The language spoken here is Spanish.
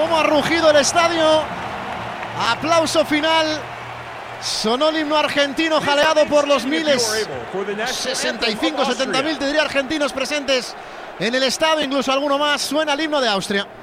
cómo ha rugido el estadio. Aplauso final. Sonó el himno argentino jaleado por los miles. 65, 70.000 te diría argentinos presentes en el estadio, incluso alguno más. Suena el himno de Austria.